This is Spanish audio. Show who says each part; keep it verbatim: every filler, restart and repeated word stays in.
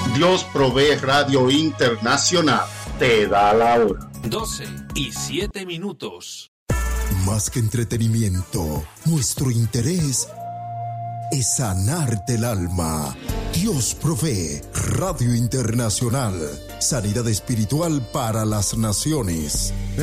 Speaker 1: Dios Provee Radio Internacional te da la hora.
Speaker 2: doce y siete minutos.
Speaker 3: Más que entretenimiento, nuestro interés es sanarte el alma. Dios Provee Radio Internacional. Sanidad espiritual para las naciones.